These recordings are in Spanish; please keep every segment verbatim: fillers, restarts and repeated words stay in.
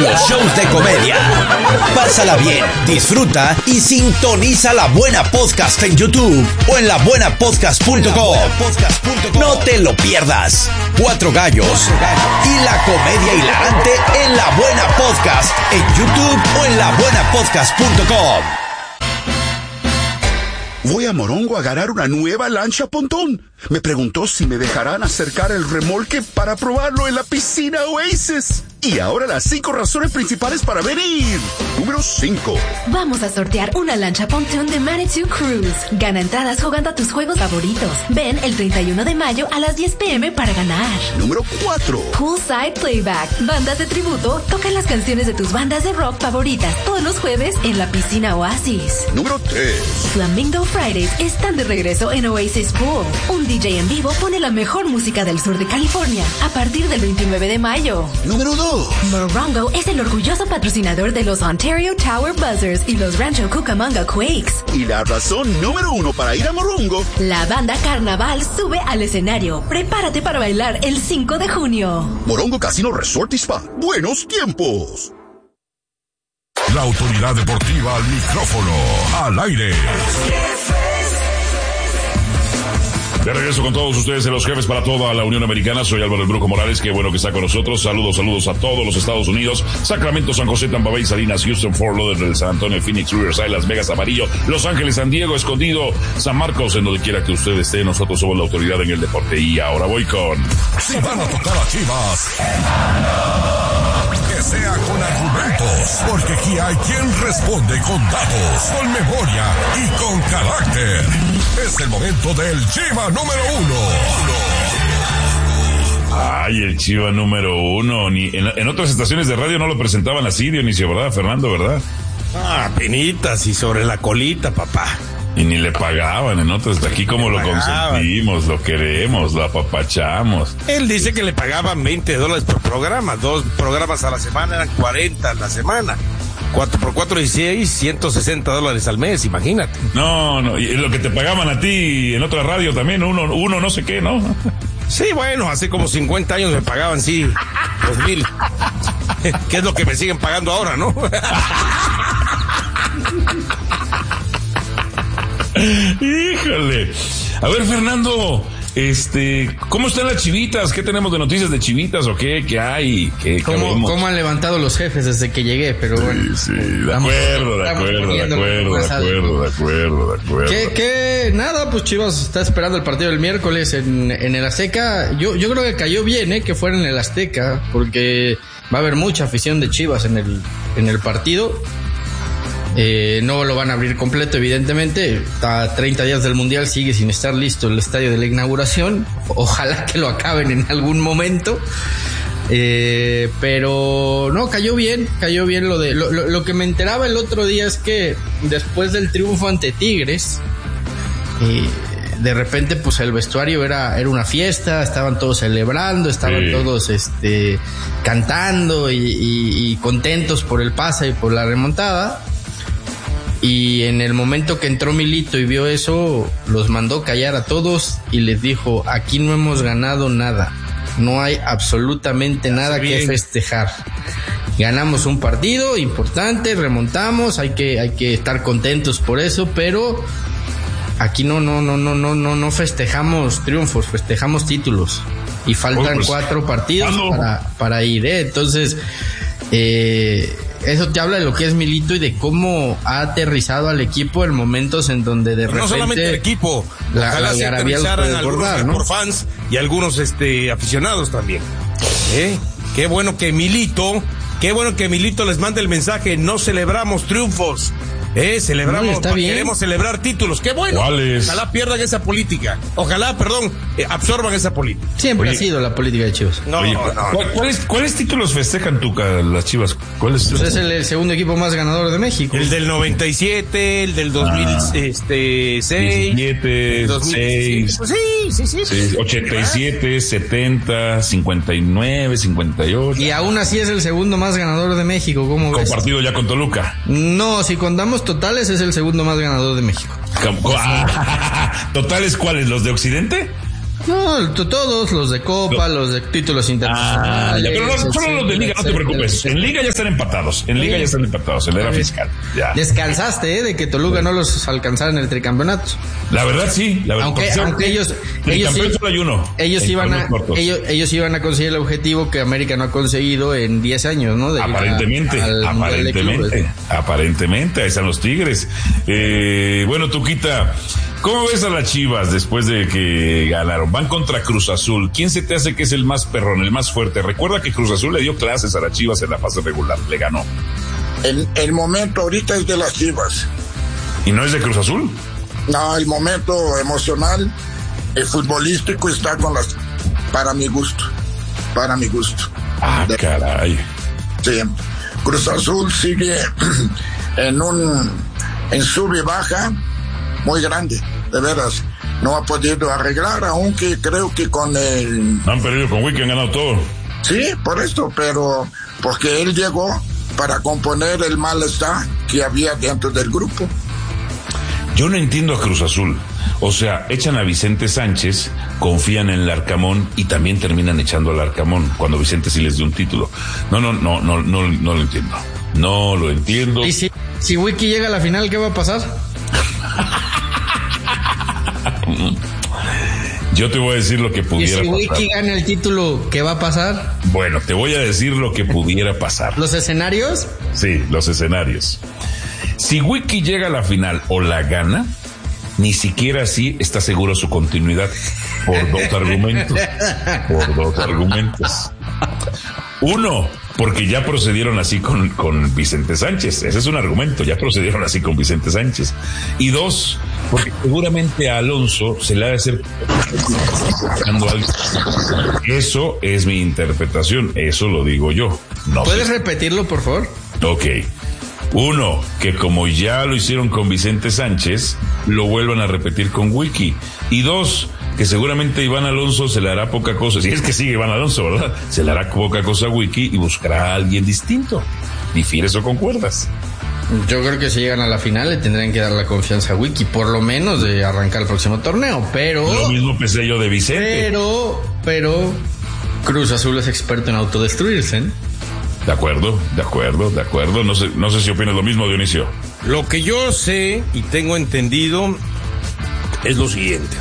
los shows de comedia. Pásala bien, disfruta y sintoniza La Buena Podcast en YouTube o en la buena podcast punto com. No te lo pierdas. Cuatro gallos y la comedia hilarante en La Buena Podcast en YouTube o en la buena podcast punto com. Voy a Morongo a agarrar una nueva lancha pontón. Me preguntó si me dejarán acercar el remolque para probarlo en la piscina Oasis. Y ahora las cinco razones principales para venir. Número cinco. Vamos a sortear una lancha pontón de Manitou Cruise. Gana entradas jugando a tus juegos favoritos. Ven el treinta y uno de mayo a las diez pm para ganar. Número cuatro. Poolside Playback. Bandas de tributo tocan las canciones de tus bandas de rock favoritas todos los jueves en la piscina Oasis. Número tres. Flamingo Fridays están de regreso en Oasis Pool. Un D J en vivo pone la mejor música del sur de California a partir del veintinueve de mayo. Número dos. Morongo es el orgulloso patrocinador de los Ontario Tower Buzzers y los Rancho Cucamonga Quakes. Y la razón número uno para ir a Morongo. La banda Carnaval sube al escenario. Prepárate para bailar el cinco de junio. Morongo Casino Resort y Spa. Buenos tiempos. La autoridad deportiva al micrófono, al aire. De regreso con todos ustedes en Los Jefes para toda la Unión Americana. Soy Álvaro El Brujo Morales, qué bueno que está con nosotros. Saludos, saludos a todos los Estados Unidos. Sacramento, San José, Tampa Bay, Salinas, Houston, Fort Lauderdale, San Antonio, Phoenix, Riverside, Las Vegas, Amarillo, Los Ángeles, San Diego, Escondido, San Marcos, en donde quiera que usted esté. Nosotros somos la autoridad en el deporte. Y ahora voy con... Si van a tocar a Chivas, que sea con argumentos, porque aquí hay quien responde con datos, con memoria y con carácter. Es el momento del Chiva número uno. Ay, el Chiva número uno. Ni, en, en otras estaciones de radio no lo presentaban así, Dionisio, ¿verdad, Fernando, verdad? Ah, penitas y sobre la colita, papá. Y ni le pagaban en otras. De aquí como lo consentimos, lo queremos, lo apapachamos. Él dice que le pagaban veinte dólares por programa. Dos programas a la semana eran cuarenta a la semana. Cuatro por cuatro, dieciséis, ciento sesenta dólares al mes, imagínate. No, no, y lo que te pagaban a ti en otra radio también, uno, uno no sé qué, ¿no? Sí, bueno, hace como cincuenta años me pagaban, sí, dos mil. ¿Qué es lo que me siguen pagando ahora, no? Híjole. A ver, Fernando, este, ¿cómo están las Chivitas? ¿Qué tenemos de noticias de Chivitas o qué? ¿Qué hay? ¿Qué, ¿Cómo, qué ¿Cómo han levantado los jefes desde que llegué? Pero bueno. Sí, sí, de acuerdo, de acuerdo, de acuerdo, de acuerdo, de acuerdo, de acuerdo. ¿Qué, qué? Nada, pues Chivas está esperando el partido del miércoles en, en el Azteca. Yo, yo creo que cayó bien, eh, que fuera en el Azteca, porque va a haber mucha afición de Chivas en el, en el partido. Eh, no lo van a abrir completo, evidentemente. Está a treinta días del Mundial, sigue sin estar listo el estadio de la inauguración. Ojalá que lo acaben en algún momento. Eh, pero no, cayó bien, cayó bien lo de... Lo, lo, lo que me enteraba el otro día es que después del triunfo ante Tigres, eh, de repente pues el vestuario era, era una fiesta, estaban todos celebrando, estaban sí. todos este, cantando y, y, y contentos por el pase y por la remontada. Y en el momento que entró Milito y vio eso, los mandó callar a todos y les dijo, aquí no hemos ganado nada, no hay absolutamente nada que festejar. Ganamos un partido importante, remontamos, hay que, hay que estar contentos por eso, pero aquí no, no, no, no, no, no, no festejamos triunfos, festejamos títulos. Y faltan oh, pues, cuatro partidos ¿cuándo? para, para ir, ¿eh? Entonces, eh, eso te habla de lo que es Milito y de cómo ha aterrizado al equipo en momentos en donde de repente... No solamente el equipo, la, ojalá la se aterrizaran algunos ¿no? por fans y algunos este aficionados también. ¿Eh? Qué bueno que Milito, qué bueno que Milito les mande el mensaje, no celebramos triunfos. Eh, celebramos, no, queremos celebrar títulos. ¡Qué bueno! ¿Cuáles? Ojalá pierdan esa política. Ojalá, perdón, eh, absorban esa política. Siempre Oye, ha sido la política de Chivas. No, Oye, no, no. ¿cuál, ¿cuáles, ¿Cuáles títulos festejan tú, las Chivas? ¿Cuáles? Pues es el, el segundo equipo más ganador de México. El del noventa y siete, el del dos mil seis, diecisiete, seis, pues sí, sí, sí, sí, sí. ochenta y siete, setenta, cincuenta y nueve, cincuenta y ocho. Y aún así es el segundo más ganador de México. ¿Cómo ves? Compartido ya con Toluca. No, si contamos totales es el segundo más ganador de México. ¿Totales cuáles? ¿Los de Occidente? No, todos, los de Copa, no. los de títulos internacionales. Ah, ya, pero no, solo los de Liga, no te preocupes. En Liga ya están empatados. En Liga ya están empatados, en la era fiscal. Ya. Descansaste, ¿eh? De que Toluca no los alcanzara en el tricampeonato. La verdad, sí. La verdad, aunque, aunque ellos. ellos sí, solo hay uno. Ellos iban, a, ellos, ellos iban a conseguir el objetivo que América no ha conseguido en diez años, ¿no? De aparentemente, a, aparentemente. Aparentemente, ahí están los Tigres. Eh, bueno, Tuquita. ¿Cómo ves a las Chivas después de que ganaron? Van contra Cruz Azul. ¿Quién se te hace que es el más perrón, el más fuerte? Recuerda que Cruz Azul le dio clases a las Chivas en la fase regular. Le ganó. El, el momento ahorita es de las Chivas. ¿Y no es de Cruz Azul? No, el momento emocional, el futbolístico está con las... Para mi gusto. Para mi gusto. Ah, de, caray. Sí. Cruz Azul sigue en un... En sube y baja muy grande, de veras. No ha podido arreglar, aunque creo que con el... Han perdido con Wiki, han ganado todo. Sí, por esto, pero porque él llegó para componer el malestar que había dentro del grupo. Yo no entiendo a Cruz Azul. O sea, echan a Vicente Sánchez, confían en Larcamón y también terminan echando a Larcamón cuando Vicente sí les dio un título. No, no, no, no, no, no lo entiendo. No lo entiendo. ¿Y si, si Wiki llega a la final, qué va a pasar? Yo te voy a decir lo que pudiera pasar. ¿Y si Wiki gana el título, qué va a pasar? Bueno, te voy a decir lo que pudiera pasar. ¿Los escenarios? Sí, los escenarios. Si Wiki llega a la final o la gana, ni siquiera así está seguro su continuidad. Por dos argumentos. Por dos argumentos. Uno, porque ya procedieron así con, con Vicente Sánchez. Ese es un argumento, ya procedieron así con Vicente Sánchez. Y dos, porque seguramente a Alonso se le ha de hacer algo. Eso es mi interpretación, eso lo digo yo. No ¿Puedes sé. repetirlo, por favor? Ok. Uno, que como ya lo hicieron con Vicente Sánchez, lo vuelvan a repetir con Wiki. Y dos, que seguramente Iván Alonso se le hará poca cosa, si es que sigue Iván Alonso, ¿verdad? Se le hará poca cosa a Wiki y buscará a alguien distinto. ¿Difieres o concuerdas? Yo creo que si llegan a la final le tendrían que dar la confianza a Wiki, por lo menos de arrancar el próximo torneo, pero... Lo mismo pensé yo de Vicente. Pero, pero, Cruz Azul es experto en autodestruirse, ¿eh? De acuerdo, de acuerdo, de acuerdo. No sé, no sé si opinas lo mismo, Dionisio. Lo que yo sé y tengo entendido es lo siguiente.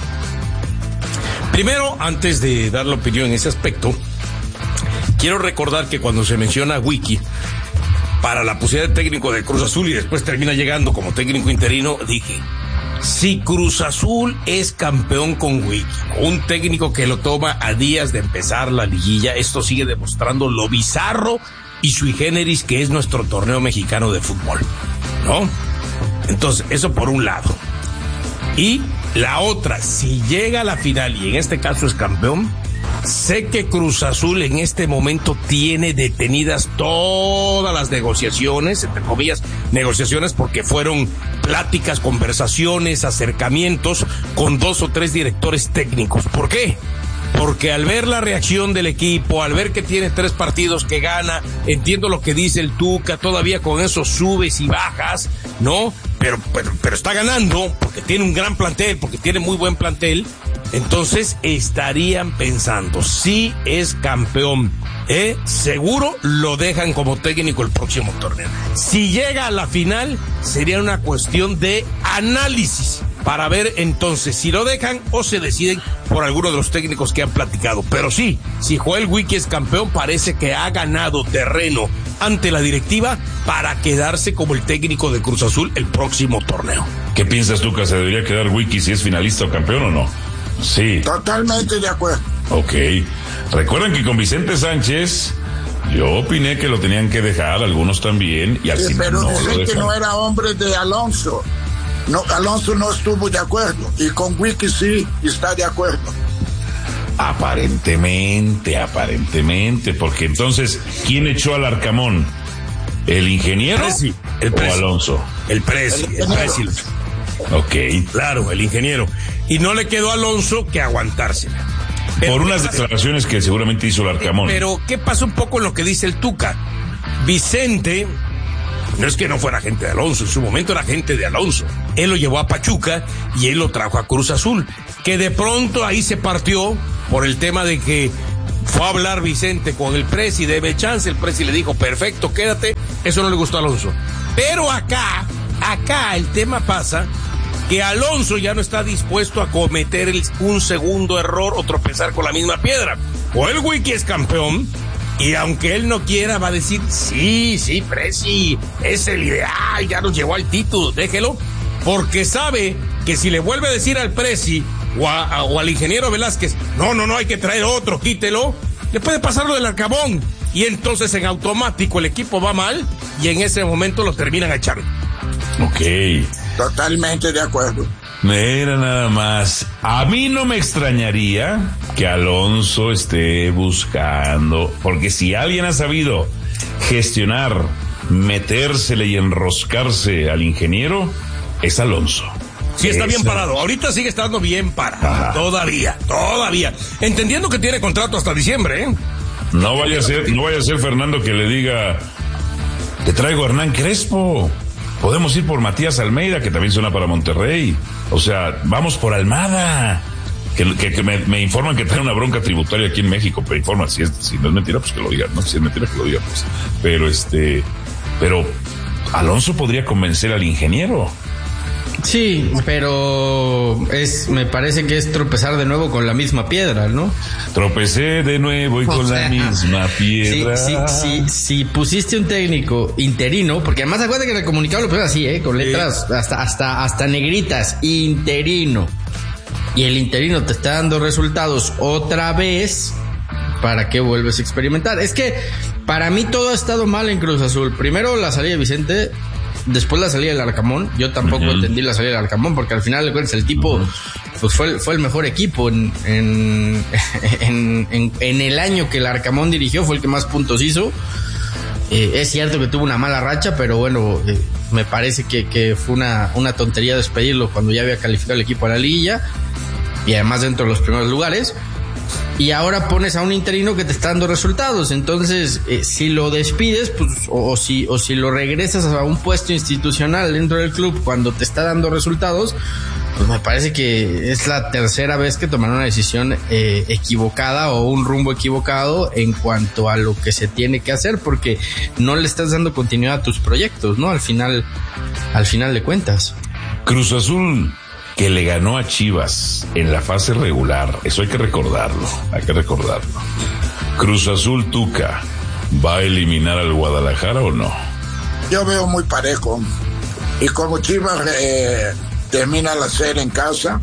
Primero, antes de dar la opinión en ese aspecto, quiero recordar que cuando se menciona a Wiki para la posibilidad de técnico de Cruz Azul y después termina llegando como técnico interino, dije, si Cruz Azul es campeón con Wiki, un técnico que lo toma a días de empezar la liguilla, esto sigue demostrando lo bizarro y sui generis que es nuestro torneo mexicano de fútbol, ¿no? Entonces, eso por un lado. Y la otra, si llega a la final y en este caso es campeón, sé que Cruz Azul en este momento tiene detenidas todas las negociaciones, entre comillas, negociaciones porque fueron pláticas, conversaciones, acercamientos con dos o tres directores técnicos. ¿Por qué? Porque al ver la reacción del equipo, al ver que tiene tres partidos que gana, entiendo lo que dice el Tuca, todavía con esos subes y bajas, ¿no? Pero, pero, pero está ganando porque tiene un gran plantel, porque tiene muy buen plantel. Entonces estarían pensando, si es campeón, ¿eh? Seguro lo dejan como técnico el próximo torneo. Si llega a la final, sería una cuestión de análisis para ver entonces si lo dejan o se deciden por alguno de los técnicos que han platicado. Pero sí, si Joel Wiki es campeón, parece que ha ganado terreno ante la directiva para quedarse como el técnico de Cruz Azul el próximo torneo. ¿Qué piensas tú, que se debería quedar Wiki si es finalista o campeón o no? Sí. Totalmente de acuerdo. Ok. Recuerden que con Vicente Sánchez yo opiné que lo tenían que dejar, algunos también, y al sí, final pero no dicen lo que no era hombre de Alonso. No, Alonso no estuvo de acuerdo y con Wiki sí está de acuerdo. Aparentemente, aparentemente, porque entonces, ¿quién echó al Arcamón? ¿El ingeniero Presi, el o Presi. Alonso? El Presi, el, el Presi. Ok. Claro, el ingeniero. Y no le quedó a Alonso que aguantársela. Por unas declaraciones que seguramente hizo el Arcamón. Pero, ¿qué pasa un poco en lo que dice el Tuca? Vicente, no es que no fuera gente de Alonso, en su momento era gente de Alonso. Él lo llevó a Pachuca y él lo trajo a Cruz Azul. que de pronto ahí se partió por el tema de que fue a hablar Vicente con el presi, debe chance, el presi le dijo, perfecto, quédate, eso no le gustó a Alonso. Pero acá, acá el tema pasa que Alonso ya no está dispuesto a cometer el, un segundo error o tropezar con la misma piedra. O el Wiki es campeón, y aunque él no quiera, va a decir, sí, sí, presi, es el ideal, ya nos llevó al título, déjelo, porque sabe que si le vuelve a decir al presi o, a, o al ingeniero Velázquez, no, no, no, hay que traer otro, quítelo, le puede pasar lo del Arcamón, y entonces en automático el equipo va mal, y en ese momento lo terminan echando. Ok. Totalmente de acuerdo. Mira nada más, a mí no me extrañaría que Alonso esté buscando, porque si alguien ha sabido gestionar, metérsele y enroscarse al ingeniero, es Alonso. Sí, está bien parado. Ahorita sigue estando bien parado. Ajá. Todavía, todavía. Entendiendo que tiene contrato hasta diciembre, ¿eh? No vaya a ser, no vaya a ser Fernando que le diga, te traigo a Hernán Crespo. Podemos ir por Matías Almeida, que también suena para Monterrey. O sea, vamos por Almada. Que, que, que me, me informan que trae una bronca tributaria aquí en México, pero informan, si, es, si no es mentira, pues que lo digan, ¿no? Si es mentira, que lo digan, pues. Pero este, pero Alonso podría convencer al ingeniero. Sí, pero es, me parece que es tropezar de nuevo con la misma piedra, ¿no? Tropecé de nuevo y o con sea, la misma piedra. Sí, sí, sí, si pusiste un técnico interino, porque además acuérdate que en el comunicado lo pusieron así, ¿eh? Con letras sí. hasta, hasta, hasta negritas, interino. Y el interino te está dando resultados otra vez, ¿para qué vuelves a experimentar? Es que para mí todo ha estado mal en Cruz Azul. Primero la salida de Vicente, después la salida del Arcamón. Yo tampoco uh-huh. entendí la salida del Arcamón, porque al final de cuentas el tipo uh-huh. pues fue el, fue el mejor equipo en en, en, en, en el año que el Arcamón dirigió, fue el que más puntos hizo. Eh, es cierto que tuvo una mala racha, pero bueno, eh, me parece que, que fue una, una tontería despedirlo cuando ya había calificado el equipo a la liguilla, y además dentro de los primeros lugares. Y ahora pones a un interino que te está dando resultados. Entonces, eh, si lo despides, pues, o, o si, o si lo regresas a un puesto institucional dentro del club cuando te está dando resultados, pues me parece que es la tercera vez que tomaron una decisión eh, equivocada o un rumbo equivocado en cuanto a lo que se tiene que hacer, porque no le estás dando continuidad a tus proyectos, ¿no? Al final, al final de cuentas. Cruz Azul, que le ganó a Chivas en la fase regular, eso hay que recordarlo, hay que recordarlo. Cruz Azul Tuca, ¿va a eliminar al Guadalajara o no? Yo veo muy parejo, y como Chivas eh, termina la serie en casa,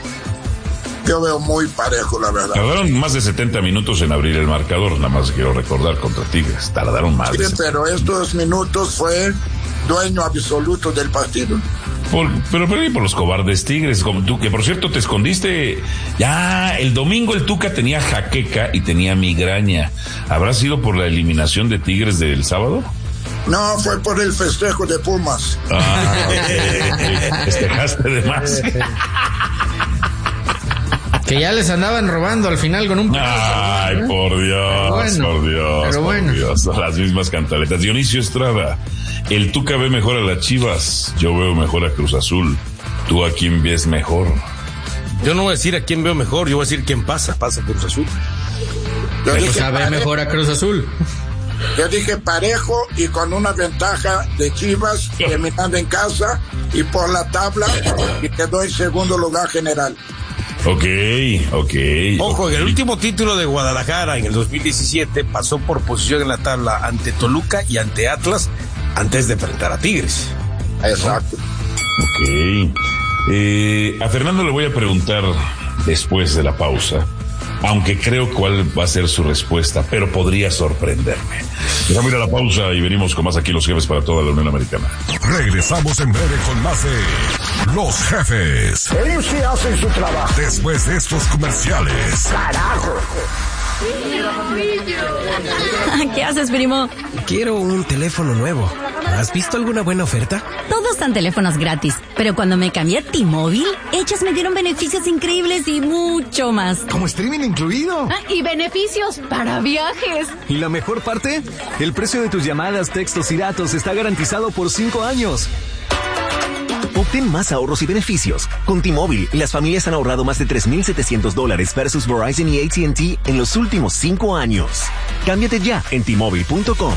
yo veo muy parejo, la verdad. Tardaron más de setenta minutos en abrir el marcador, nada más quiero recordar, contra Tigres, tardaron más. Sí, de pero estos minutos fue dueño absoluto del partido. Por, pero pero por los cobardes Tigres, como tú, que por cierto te escondiste. Ya, el domingo el Tuca tenía jaqueca y tenía migraña. ¿Habrá sido por la eliminación de Tigres del sábado? No, fue por el festejo de Pumas. Ah, ok. Festejaste de más. Que ya les andaban robando al final con un... Ay, por Dios, bueno, por Dios, pero bueno. Por Dios, las mismas cantaletas. Dionisio Estrada, el Tuca ve mejor a las Chivas, yo veo mejor a Cruz Azul. ¿Tú a quién ves mejor? Yo no voy a decir a quién veo mejor, yo voy a decir quién pasa, pasa Cruz Azul. Yo dije, o sea, ve mejor a Cruz Azul. Yo dije parejo y con una ventaja de Chivas terminando en casa y por la tabla y quedó en segundo lugar general. Ok, ok. Ojo, okay. En el último título de Guadalajara en el dos mil diecisiete pasó por posición en la tabla ante Toluca y ante Atlas antes de enfrentar a Tigres. Exacto. Ok. Eh, a Fernando le voy a preguntar después de la pausa, aunque creo cuál va a ser su respuesta, pero podría sorprenderme. Dejamos ir a la pausa y venimos con más aquí Los Jefes para toda la Unión Americana. Regresamos en breve con más de Los Jefes. Ellos sí hacen su trabajo. Después de estos comerciales. ¡Carajo! ¿Qué haces, primo? Quiero un teléfono nuevo. ¿Has visto alguna buena oferta? Todos dan teléfonos gratis, pero cuando me cambié a T-Mobile, ellos me dieron beneficios increíbles y mucho más. ¿Como streaming incluido? Ah, y beneficios para viajes. ¿Y la mejor parte? El precio de tus llamadas, textos y datos está garantizado por cinco años. Obtén más ahorros y beneficios. Con T-Mobile, las familias han ahorrado más de tres mil setecientos dólares versus Verizon y A T and T en los últimos cinco años. Cámbiate ya en T Mobile punto com.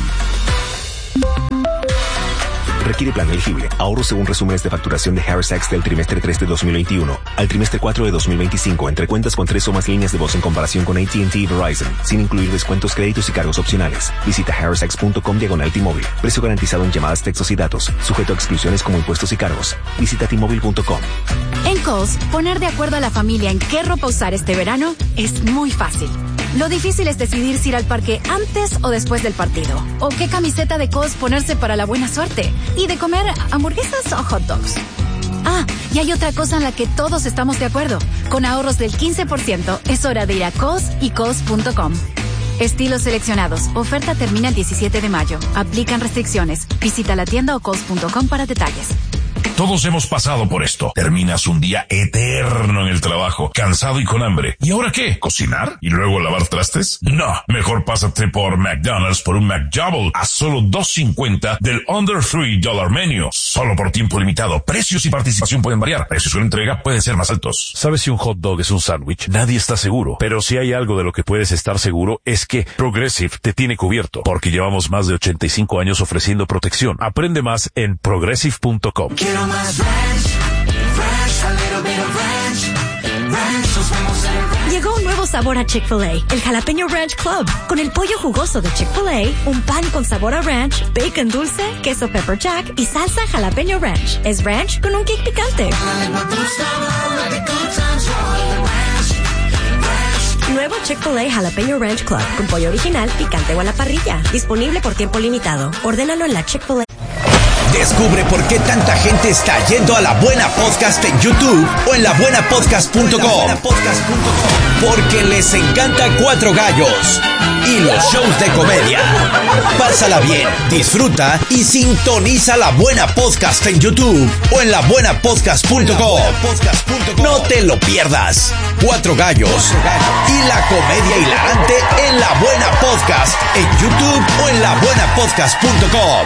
Requiere plan elegible. Ahorros según resúmenes de facturación de Harris X del trimestre tres de dos mil veintiuno al trimestre cuatro de dos mil veinticinco entre cuentas con tres o más líneas de voz en comparación con A T and T y Verizon, sin incluir descuentos, créditos y cargos opcionales. Visita harris x punto com diagonal T-Mobile. Precio garantizado en llamadas, textos y datos. Sujeto a exclusiones como impuestos y cargos. Visita T Mobile punto com. En Kohl's, poner de acuerdo a la familia en qué ropa usar este verano es muy fácil. Lo difícil es decidir si ir al parque antes o después del partido. O qué camiseta de Kohl's ponerse para la buena suerte. Y de comer hamburguesas o hot dogs. Ah, y hay otra cosa en la que todos estamos de acuerdo. Con ahorros del quince por ciento, es hora de ir a Kohl's y Kohl's punto com. Estilos seleccionados. Oferta termina el diecisiete de mayo. Aplican restricciones. Visita la tienda o Kohl's punto com para detalles. Todos hemos pasado por esto. Terminas un día eterno en el trabajo, cansado y con hambre. ¿Y ahora qué? ¿Cocinar? ¿Y luego lavar trastes? No. Mejor pásate por McDonald's por un McDouble a solo dos cincuenta del Under three dollar Menu. Solo por tiempo limitado. Precios y participación pueden variar. Precios de entrega pueden ser más altos. ¿Sabes si un hot dog es un sándwich? Nadie está seguro. Pero si hay algo de lo que puedes estar seguro es que Progressive te tiene cubierto. Porque llevamos más de ochenta y cinco años ofreciendo protección. Aprende más en progressive punto com. Quiero más ranch, ranch, a little bit of ranch, ranch, nos vemos en el ranch. Llegó un nuevo sabor a Chick-fil-A, el Jalapeño Ranch Club. Con el pollo jugoso de Chick-fil-A, un pan con sabor a ranch, bacon dulce, queso pepper jack y salsa jalapeño ranch. Es ranch con un kick picante. Nuevo Chick-fil-A Jalapeño Ranch Club, con pollo original, picante o a la parrilla. Disponible por tiempo limitado. Ordénalo en la Chick-fil-A. Descubre por qué tanta gente está yendo a La Buena Podcast en YouTube o en la buena podcast punto com. Porque les encanta Cuatro Gallos y los shows de comedia. Pásala bien, disfruta y sintoniza La Buena Podcast en YouTube o en la buena podcast punto com. No te lo pierdas. Cuatro Gallos y la comedia hilarante en La Buena Podcast en YouTube o en la buena podcast punto com.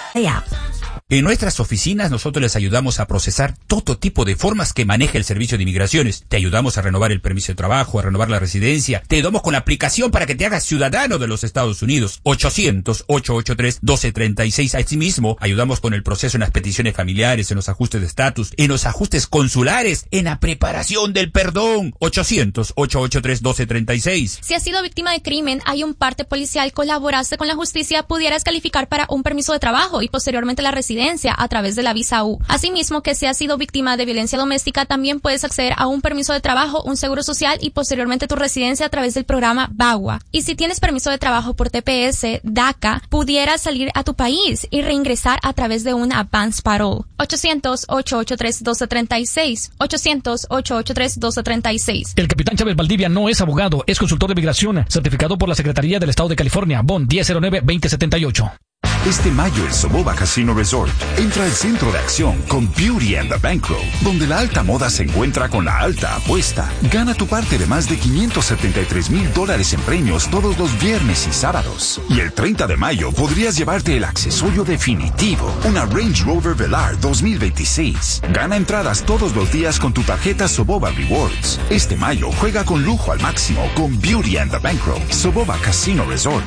En nuestras oficinas nosotros les ayudamos a procesar todo tipo de formas que maneja el Servicio de Inmigraciones. Te ayudamos a renovar el permiso de trabajo, a renovar la residencia. Te ayudamos con la aplicación para que te hagas ciudadano de los Estados Unidos. ochocientos, ochocientos ochenta y tres, doce treinta y seis. Asimismo, ayudamos con el proceso en las peticiones familiares, en los ajustes de estatus, en los ajustes consulares, en la preparación del perdón. ochocientos, ochocientos ochenta y tres, doce treinta y seis. Si has sido víctima de crimen, hay un parte policial, colaboraste con la justicia, pudieras calificar para un permiso de trabajo y posteriormente la residencia a través de la visa U. Asimismo, que si has sido víctima de violencia doméstica, también puedes acceder a un permiso de trabajo, un seguro social y posteriormente tu residencia a través del programa VAWA. Y si tienes permiso de trabajo por T P S, DACA, pudieras salir a tu país y reingresar a través de un advance parole. ochocientos, ochocientos ochenta y tres, doce treinta y seis. ochocientos, ochocientos ochenta y tres, doce treinta y seis. El capitán Chávez Valdivia no es abogado, es consultor de migración, certificado por la Secretaría del Estado de California, B O N diez cero nueve, veinte setenta y ocho. Este mayo en Soboba Casino Resort entra al centro de acción con Beauty and the Bankroll, donde la alta moda se encuentra con la alta apuesta. Gana tu parte de más de quinientos setenta y tres mil dólares en premios todos los viernes y sábados. Y el treinta de mayo podrías llevarte el accesorio definitivo, una Range Rover Velar dos mil veintiséis. Gana entradas todos los días con tu tarjeta Soboba Rewards. Este mayo juega con lujo al máximo con Beauty and the Bankroll. Soboba Casino Resort.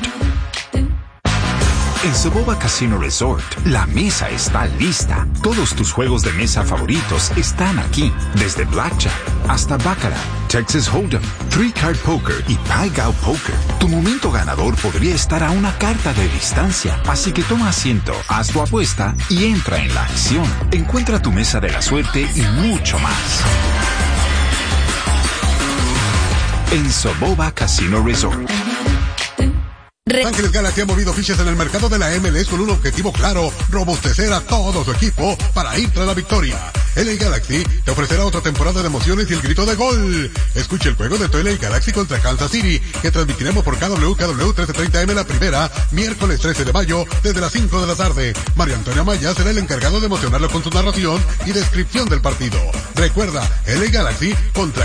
En Soboba Casino Resort, la mesa está lista. Todos tus juegos de mesa favoritos están aquí. Desde Blackjack hasta Baccarat, Texas Hold'em, Three Card Poker y Pai Gow Poker. Tu momento ganador podría estar a una carta de distancia. Así que toma asiento, haz tu apuesta y entra en la acción. Encuentra tu mesa de la suerte y mucho más. En Soboba Casino Resort. Los Ángeles Galaxy ha movido fichas en el mercado de la M L S con un objetivo claro: robustecer a todo su equipo para ir tras la victoria. L A Galaxy te ofrecerá otra temporada de emociones y el grito de gol. Escuche el juego de tu L A Galaxy contra Kansas City, que transmitiremos por K W K W trece treinta M la primera, miércoles trece de mayo, desde las cinco de la tarde. Mario Antonio Amaya será el encargado de emocionarlo con su narración y descripción del partido. Recuerda, L A Galaxy contra